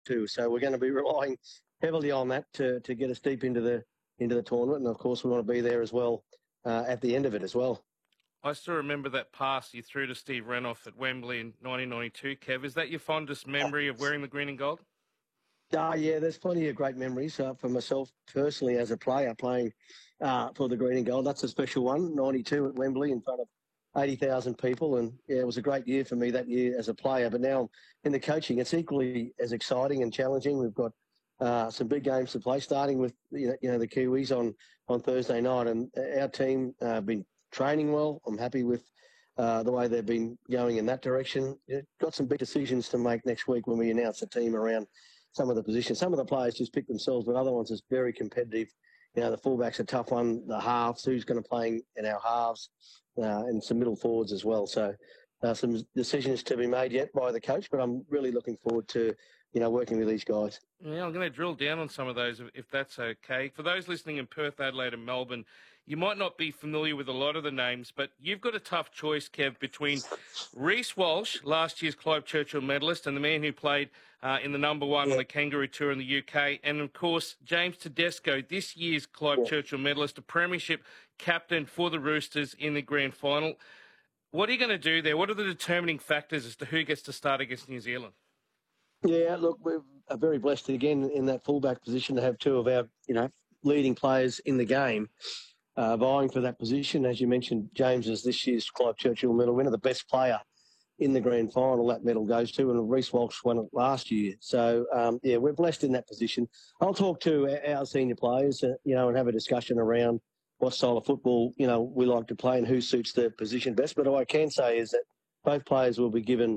too. So we're going to be relying heavily on that to get us deep into the tournament. And of course, we want to be there as well at the end of it as well. I still remember that pass you threw to Steve Renouf at Wembley in 1992, Kev. Is that your fondest memory of wearing the green and gold? Yeah, there's plenty of great memories for myself personally as a player playing for the green and gold. That's a special one, 92 at Wembley in front of 80,000 people. And, yeah, it was a great year for me that year as a player. But now in the coaching, it's equally as exciting and challenging. We've got some big games to play, starting with, the Kiwis on Thursday night. And our team have been training well. I'm happy with the way they've been going in that direction. Got some big decisions to make next week when we announce the team around some of the positions. Some of the players just pick themselves, but other ones is very competitive. The fullback's a tough one. The halves, who's going to play in our halves, and some middle forwards as well. So some decisions to be made yet by the coach, but I'm really looking forward to, working with these guys. Yeah, I'm going to drill down on some of those if that's okay. For those listening in Perth, Adelaide and Melbourne, you might not be familiar with a lot of the names, but you've got a tough choice, Kev, between Reece Walsh, last year's Clive Churchill medalist, and the man who played in the number one on the Kangaroo Tour in the UK, and, of course, James Tedesco, this year's Clive Churchill medalist, a premiership captain for the Roosters in the grand final. What are you going to do there? What are the determining factors as to who gets to start against New Zealand? Yeah, look, we're very blessed again in that fullback position to have two of our, leading players in the game vying for that position. As you mentioned, James is this year's Clive Churchill medal winner, the best player in the grand final that medal goes to, and Reece Walsh won it last year. So, we're blessed in that position. I'll talk to our senior players, and have a discussion around what style of football, we like to play and who suits the position best. But what I can say is that both players will be given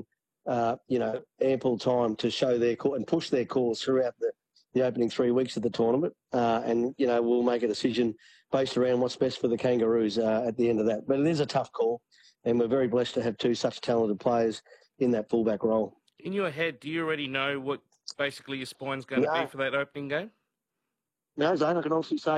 ample time to show their core and push their cause throughout the opening 3 weeks of the tournament. We'll make a decision based around what's best for the Kangaroos at the end of that. But it is a tough call, and we're very blessed to have two such talented players in that fullback role. In your head, do you already know what basically your spine's going to be for that opening game? No, Zane, I can honestly say,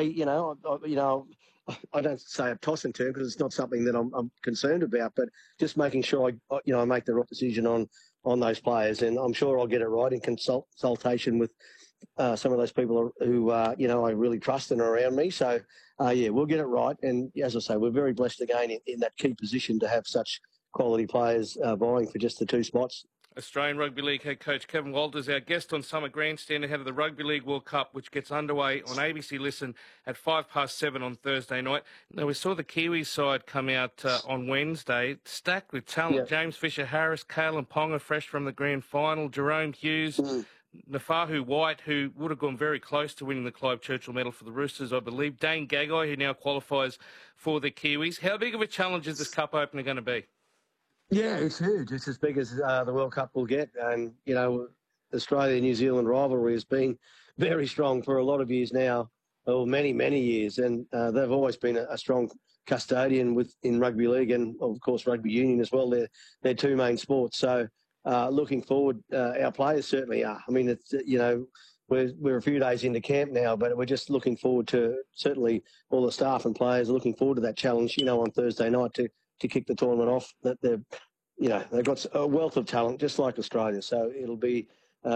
I don't say a toss and turn because it's not something that I'm concerned about, but just making sure I make the right decision on those players, and I'm sure I'll get it right in consultation with some of those people who I really trust and are around me. So we'll get it right, and as I say, we're very blessed again in that key position to have such quality players vying for just the two spots. Australian Rugby League head coach Kevin Walters, our guest on Summer Grandstand ahead of the Rugby League World Cup, which gets underway on ABC Listen at 7:05 on Thursday night. Now, we saw the Kiwis side come out on Wednesday, stacked with talent. Yeah. James Fisher-Harris, Kalen Ponga, fresh from the grand final, Jerome Hughes, Nafahu White, who would have gone very close to winning the Clive Churchill medal for the Roosters, I believe, Dane Gagai, who now qualifies for the Kiwis. How big of a challenge is this Cup opener going to be? Yeah, it's huge. It's as big as the World Cup will get. And, Australia-New Zealand rivalry has been very strong for a lot of years now, or many, many years. And they've always been a strong custodian in rugby league and, of course, rugby union as well. They're two main sports. So looking forward, our players certainly are. I mean, it's, we're a few days into camp now, but we're just looking forward to, certainly all the staff and players are looking forward to that challenge, on Thursday night to kick the tournament off. That they've got a wealth of talent, just like Australia. So it'll be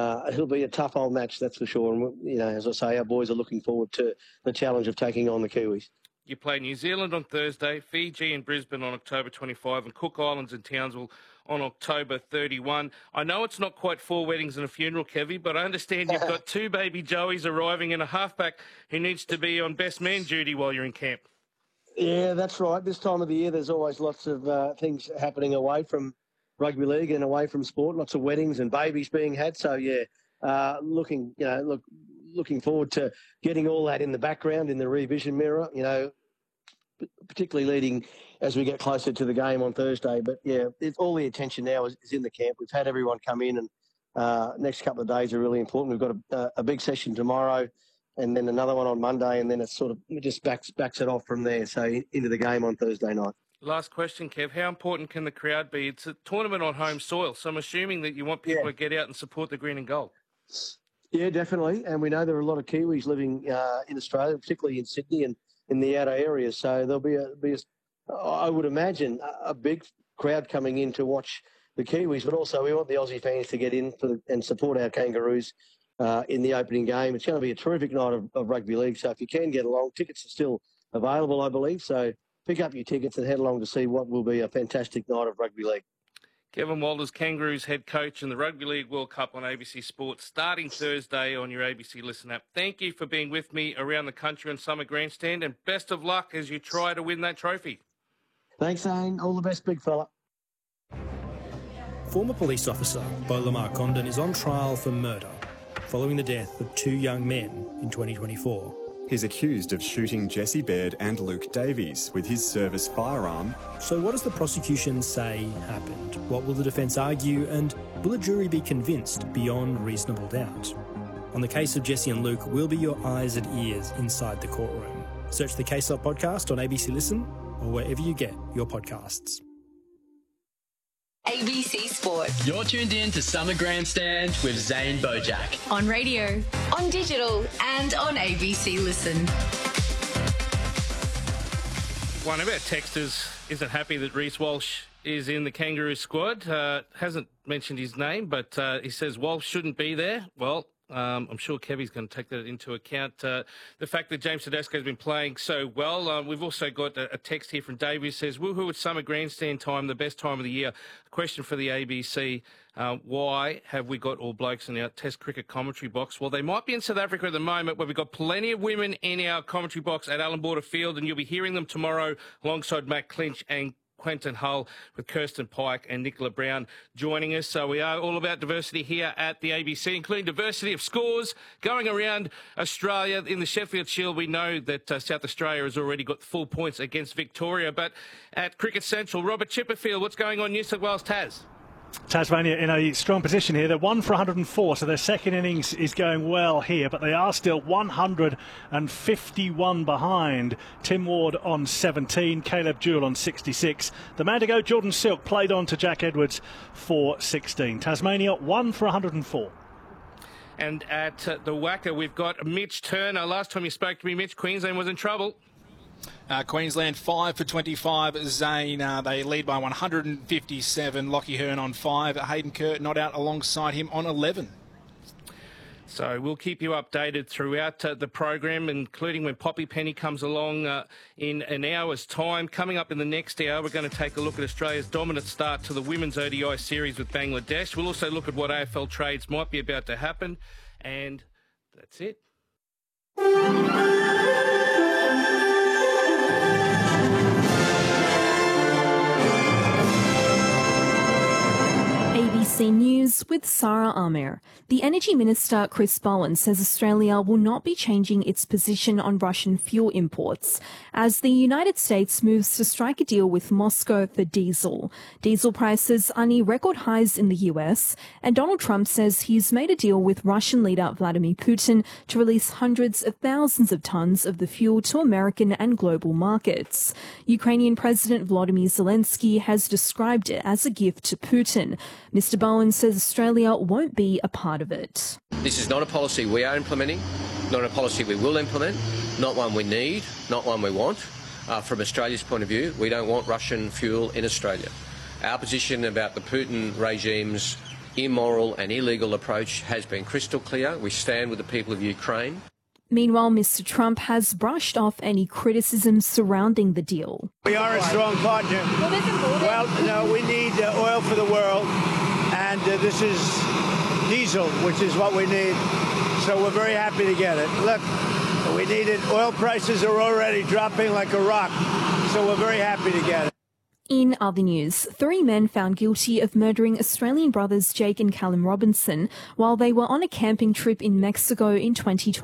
a tough old match, that's for sure. And as I say, our boys are looking forward to the challenge of taking on the Kiwis. You play New Zealand on Thursday, Fiji and Brisbane on October 25, and Cook Islands and Townsville on October 31. I know it's not quite 4 weddings and a funeral, Kevy, but I understand you've got 2 baby Joeys arriving and a halfback who needs to be on best man duty while you're in camp. Yeah, that's right. This time of the year, there's always lots of things happening away from rugby league and away from sport. Lots of weddings and babies being had. So looking forward to getting all that in the background in the revision mirror. Particularly leading as we get closer to the game on Thursday. But all the attention now is in the camp. We've had everyone come in, and next couple of days are really important. We've got a big session tomorrow, and then another one on Monday, and then it just backs it off from there, so into the game on Thursday night. Last question, Kev. How important can the crowd be? It's a tournament on home soil, so I'm assuming that you want people to get out and support the green and gold. Yeah, definitely. And we know there are a lot of Kiwis living in Australia, particularly in Sydney and in the outer areas. So there'll be I would imagine, a big crowd coming in to watch the Kiwis, but also we want the Aussie fans to get in and support our Kangaroos in the opening game. It's going to be a terrific night of rugby league. So if you can get along, tickets are still available, I believe. So pick up your tickets and head along to see what will be a fantastic night of rugby league. Kevin Walters, Kangaroos head coach in the Rugby League World Cup on ABC Sports, starting Thursday on your ABC Listen app. Thank you for being with me around the country on Summer Grandstand, and best of luck as you try to win that trophy. Thanks, Zane. All the best, big fella. Former police officer Beau Lamar Condon is on trial for murder following the death of two young men in 2024. He's accused of shooting Jesse Baird and Luke Davies with his service firearm. So what does the prosecution say happened? What will the defence argue, and will a jury be convinced beyond reasonable doubt? On the case of Jesse and Luke, we'll be your eyes and ears inside the courtroom. Search the Case Up podcast on ABC Listen or wherever you get your podcasts. ABC Sport. You're tuned in to Summer Grandstand with Zane Bojack. On radio, on digital, and on ABC Listen. One of our texters isn't happy that Reece Walsh is in the Kangaroo squad. Hasn't mentioned his name, but he says Walsh shouldn't be there. Well, I'm sure Kevy's going to take that into account. The fact that James Tedesco has been playing so well. We've also got a text here from Dave who says, woohoo, it's Summer Grandstand time, the best time of the year. A question for the ABC, why have we got all blokes in our Test cricket commentary box? Well, they might be in South Africa at the moment, but we've got plenty of women in our commentary box at Allan Border Field, and you'll be hearing them tomorrow alongside Matt Clinch and Quentin Hull, with Kirsten Pike and Nicola Brown joining us. So we are all about diversity here at the ABC, including diversity of scores going around Australia. In the Sheffield Shield, we know that South Australia has already got full points against Victoria. But at Cricket Central, Robert Chipperfield, what's going on New South Wales, Taz? Tasmania in a strong position here. They're 1 for 104, so their second innings is going well here, but they are still 151 behind. Tim Ward on 17, Caleb Jewell on 66. The man to go, Jordan Silk, played on to Jack Edwards for 16. Tasmania 1 for 104. And at the Wacker, we've got Mitch Turner. Last time you spoke to me, Mitch, Queensland was in trouble. Queensland 5 for 25. Zane, they lead by 157. Lockie Hearn on 5. Hayden Kerr not out alongside him on 11. So we'll keep you updated throughout the program, including when Poppy Penny comes along in an hour's time. Coming up in the next hour, we're going to take a look at Australia's dominant start to the Women's ODI series with Bangladesh. We'll also look at what AFL trades might be about to happen. And that's it. ABC News with Sarah Amir. The Energy Minister Chris Bowen says Australia will not be changing its position on Russian fuel imports as the United States moves to strike a deal with Moscow for diesel. Diesel prices are near record highs in the US, and Donald Trump says he's made a deal with Russian leader Vladimir Putin to release hundreds of thousands of tons of the fuel to American and global markets. Ukrainian President Volodymyr Zelensky has described it as a gift to Putin. Mr. Bowen says Australia won't be a part of it. This is not a policy we are implementing, not a policy we will implement, not one we need, not one we want. From Australia's point of view, we don't want Russian fuel in Australia. Our position about the Putin regime's immoral and illegal approach has been crystal clear. We stand with the people of Ukraine. Meanwhile, Mr. Trump has brushed off any criticism surrounding the deal. We are a strong partner. Well, no, we need oil for the world, and this is diesel, which is what we need. So we're very happy to get it. Look, we need it. Oil prices are already dropping like a rock, so we're very happy to get it. In other news, 3 men found guilty of murdering Australian brothers Jake and Callum Robinson while they were on a camping trip in Mexico in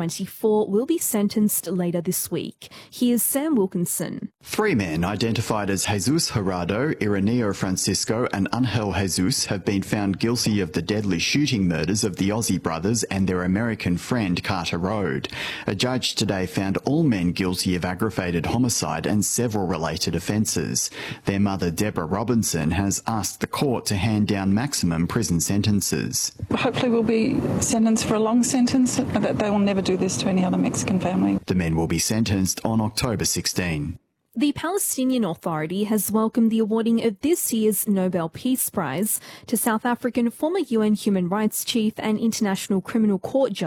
2024 will be sentenced later this week. Here's Sam Wilkinson. 3 men identified as Jesus Gerardo, Ireneo Francisco and Angel Jesus have been found guilty of the deadly shooting murders of the Aussie brothers and their American friend Carter Road. A judge today found all men guilty of aggravated homicide and several related offences. Their mother Deborah Robinson has asked the court to hand down maximum prison sentences. Hopefully we'll be sentenced for a long sentence, that they will never do this to any other Mexican family. The men will be sentenced on October 16. The Palestinian Authority has welcomed the awarding of this year's Nobel Peace Prize to South African former UN Human Rights Chief and International Criminal Court Judge